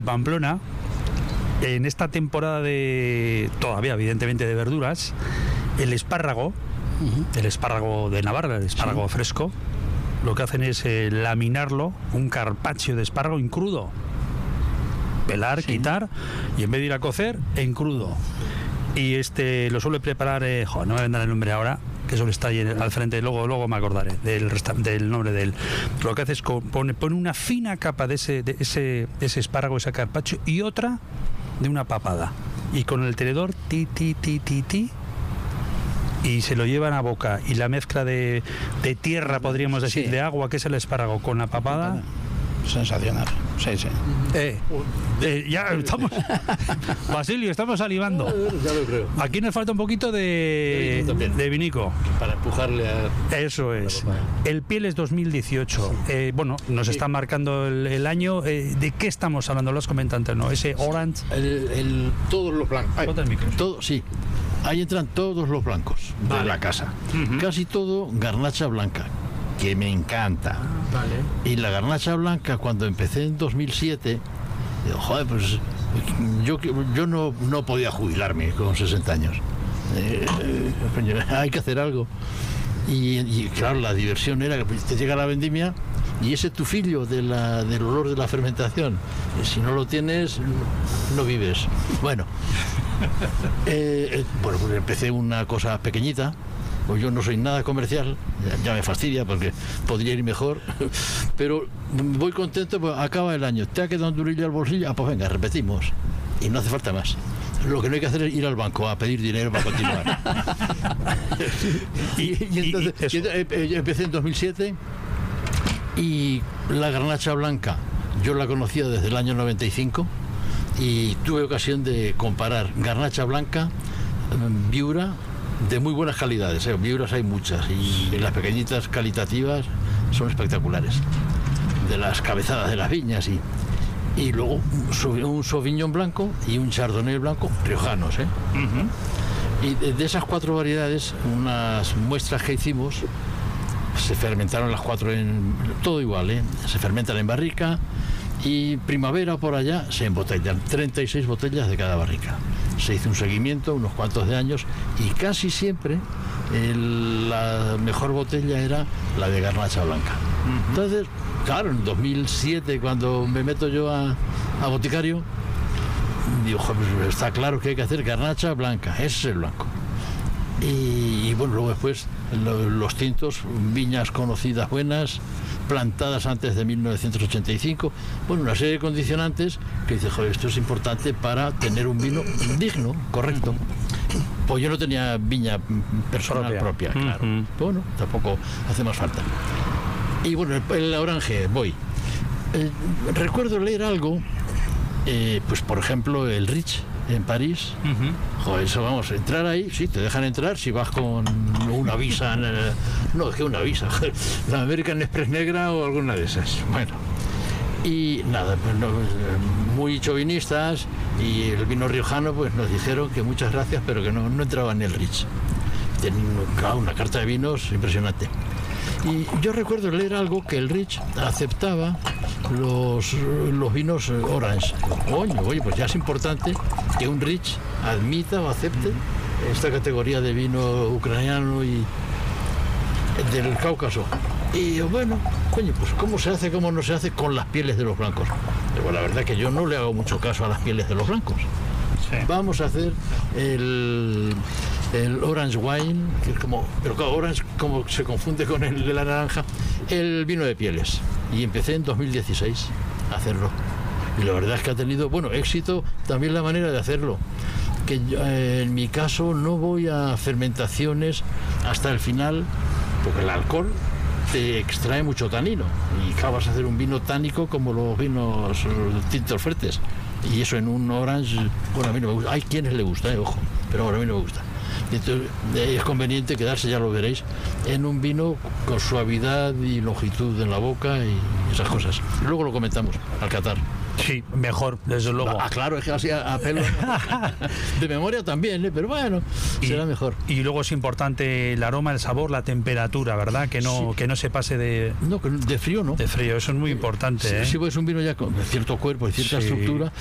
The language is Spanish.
Pamplona, en esta temporada todavía evidentemente de verduras, el espárrago de Navarra, el espárrago fresco, lo que hacen es laminarlo, un carpaccio de espárrago en crudo, pelar, quitar, y en vez de ir a cocer, en crudo. Y lo suele preparar, no me vendrá el nombre ahora, que solo está ahí al frente, luego me acordaré del nombre de él. Lo que hace es pone una fina capa de ese espárrago, ese carpaccio, y otra de una papada. Y con el tenedor, y se lo llevan a boca. Y la mezcla de tierra, podríamos decir, de agua, que es el espárrago, con la papada. Sensacional, sí. Ya estamos, Basilio, estamos salivando. Ya lo creo. Aquí nos falta un poquito de vinico. Para empujarle a... Eso es. El Pieles 2018. Bueno, nos está marcando el año. ¿De qué estamos hablando? Lo has comentado antes, ¿no? Ese Orange. Todos los blancos. Sí. Ahí entran todos los blancos de la casa. Casi todo garnacha blanca, que me encanta. Y la garnacha blanca, cuando empecé en 2007, digo, joder, pues yo no podía jubilarme con 60 años. Hay que hacer algo. Y claro, la diversión era que te llega la vendimia y ese tufillo del olor de la fermentación, si no lo tienes, no vives. Bueno, pues empecé una cosa pequeñita. Pues yo no soy nada comercial, ya me fastidia porque podría ir mejor, pero voy contento, pues acaba el año, te ha quedado un durillo al bolsillo, pues venga, repetimos, y no hace falta más. Lo que no hay que hacer es ir al banco a pedir dinero para continuar. y entonces yo empecé en 2007 y la garnacha blanca yo la conocía desde el año 95 y tuve ocasión de comparar garnacha blanca, Viura, de muy buenas calidades, Viuras hay muchas y las pequeñitas calitativas son espectaculares, de las cabezadas de las viñas y luego un Sauvignon blanco y un Chardonnay blanco riojanos, y de esas 4 variedades, unas muestras que hicimos, se fermentaron las 4 todo igual, se fermentan en barrica y primavera por allá se embotellan 36 botellas de cada barrica. Se hizo un seguimiento, unos cuantos de años, y casi siempre la mejor botella era la de garnacha blanca. Entonces, claro, en 2007, cuando me meto yo a boticario, digo, pues está claro que hay que hacer garnacha blanca, ese es el blanco. Y bueno, luego después los tintos, viñas conocidas buenas, plantadas antes de 1985, bueno, una serie de condicionantes que dice, joder, esto es importante para tener un vino digno, correcto. Pues yo no tenía viña personal propia, claro. Pero bueno, tampoco hace más falta. Y bueno, el Orange, voy. Recuerdo leer algo, pues por ejemplo, el Rich en París. Joder, eso, vamos, entrar ahí, sí, te dejan entrar si vas con una visa, no, es que una visa, la American Express negra o alguna de esas. Bueno, y nada, pues muy chauvinistas, y el vino riojano, pues nos dijeron que muchas gracias, pero que no entraba en el Rich. Tenían una carta de vinos impresionante. Y yo recuerdo leer algo que el Rich aceptaba los vinos Orange. Oye, pues ya es importante que un Rich admita o acepte esta categoría de vino ucraniano y del Cáucaso. Y bueno, pues ¿cómo se hace, cómo no se hace con las pieles de los blancos? Pero la verdad es que yo no le hago mucho caso a las pieles de los blancos. Sí. Vamos a hacer el Orange Wine, que es como, pero claro, Orange como se confunde con el de la naranja, el vino de pieles. Y empecé en 2016 a hacerlo. Y la verdad es que ha tenido, bueno, éxito también la manera de hacerlo. Que yo, en mi caso no voy a fermentaciones hasta el final, porque el alcohol te extrae mucho tanino. Y acabas de hacer un vino tánico como los vinos tintos fuertes. Y eso en un Orange, bueno, a mí no me gusta. Hay quienes le gusta, ojo, pero ahora a mí no me gusta. Entonces, es conveniente quedarse, ya lo veréis, en un vino con suavidad y longitud en la boca y esas cosas. Luego lo comentamos al catar. Sí, mejor, desde luego. Claro, es que así a pelo. De memoria también, pero bueno, será mejor. Y luego es importante el aroma, el sabor, la temperatura, ¿verdad? Que no se pase de... No, de frío no. De frío, eso es muy importante. Sí, pues es un vino ya con cierto cuerpo y cierta estructura,